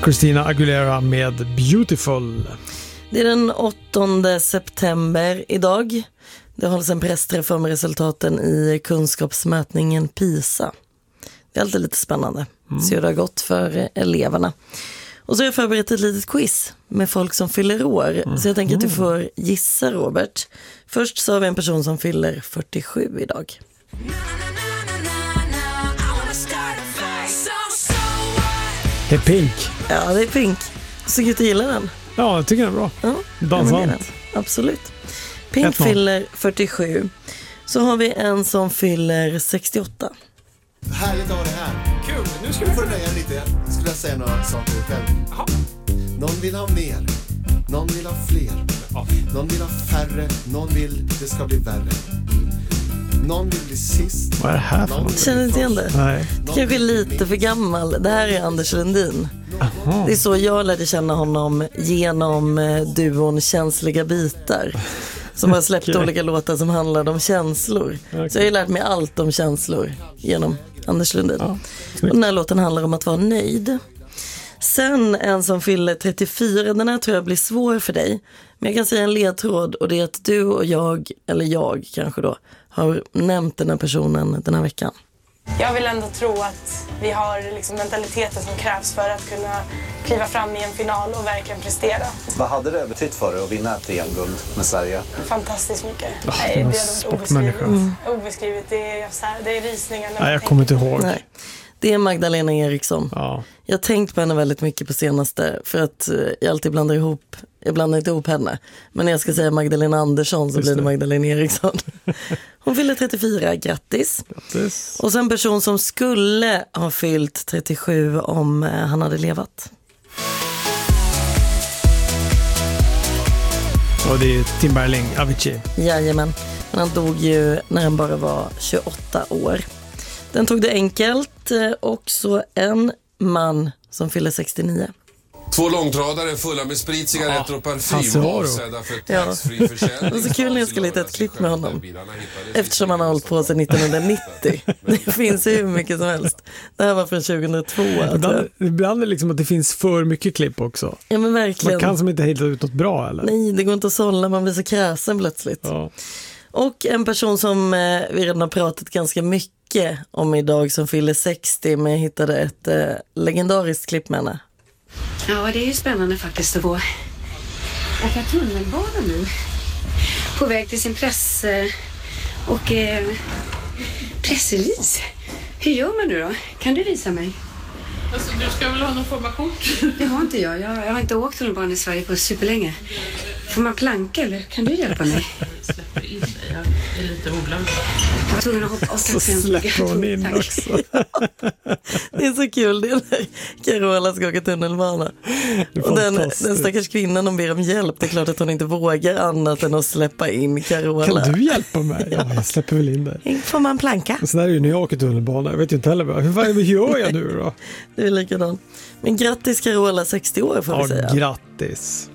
Christina Aguilera med Beautiful. Det är den 8 september idag. Det hålls en pressträff om resultaten i kunskapsmätningen PISA. Det är alltid lite spännande. Så det har gått för eleverna. Och så har jag förberett ett litet quiz med folk som fyller år. Så jag tänker att du får gissa, Robert. Först så har vi en person som fyller 47 idag. Det är Pink. Ja, det är Pink. Så gud, du gillar den? Ja, jag tycker den är bra. Ja, dansant. Absolut. Pink fyller 47. Så har vi en som fyller 68. Härligt att ha det här. Kul, nu ska vi Får du nöja lite. Skulle jag säga några saker själv. Aha. Någon vill ha mer. Någon vill ha fler. Ja. Någon vill ha färre. Någon vill det ska bli värre. Någon vill bli sist. Vad är det här för något? Känner inte igen det? Nej. Det kanske är lite för gammal. Det här är Anders Lundin. Aha. Det är så jag lärde känna honom genom duon Känsliga bitar. Som har släppt olika låtar som handlade om känslor. Okay. Så jag har lärt mig allt om känslor genom Anders Lundin. Ja, och den här låten handlar om att vara nöjd. Sen en som fyller 34, den här tror jag blir svår för dig. Men jag kan säga en ledtråd, och det är att du och jag, eller jag kanske då, har nämnt den här personen den här veckan. Jag vill ändå tro att vi har liksom mentaliteten som krävs för att kunna kliva fram i en final och verkligen prestera. Vad hade det betytt för dig att vinna ett EM-guld med Sverige? Fantastiskt mycket. Det är sportmänniska. Obeskrivet. Det är rysningar. Nej, jag kommer inte ihåg. Nej. Det är Magdalena Eriksson. Ja. Jag har tänkt på henne väldigt mycket på senaste, för att jag alltid blandar inte ihop henne. Men när jag ska säga Magdalena Andersson så blir det Magdalena Eriksson. Hon fyller 34, grattis. Och sen en person som skulle ha fyllt 37 om han hade levat. Och det är Tim Berling, Avicii. Jajamän, men han dog ju när han bara var 28 år. Den tog det enkelt. Och så en man som fyller 69. 2 långtradare fulla med sprit, cigaretter och parfym avsedda för taxfree-försäljning. Det var så kul när jag skulle hitta ett klipp med honom. Eftersom han har hållit på sedan 1990. Det finns hur mycket som helst. Det här var från 2002. Ibland är det liksom att det finns för mycket klipp också. Ja, men verkligen. Man kan som inte hitta ut något bra, eller? Nej, det går inte att sålla. Man blir så kräsen plötsligt. Ja. Och en person som vi redan har pratat ganska mycket om idag som fyller 60, men jag hittade ett legendariskt klipp med henne. Ja, det är ju spännande faktiskt att få åka tunnelbana nu. På väg till sin pressrelease. Hur gör man nu då? Kan du visa mig? Alltså, du ska väl ha någon form av kort? Det har inte jag. Jag har inte åkt tunnelbana i Sverige på superlänge. Får man planka eller kan du hjälpa mig? Jag släpper in dig. Jag är lite olämplig. Jag var tvungen att hoppa. Så släpper hon in också. Det är så kul, det är när Carola ska åka tunnelbana. Och den stackars kvinnan, de ber om hjälp. Det är klart att hon inte vågar annat än att släppa in Carola. Kan du hjälpa mig? Ja, jag släpper väl in dig. Får man planka? Så där är ju när jag åker tunnelbana. Jag vet ju inte heller. Hur gör jag nu då? Det är likadant. Men grattis Carola, 60 år får vi säga. Ja, grattis.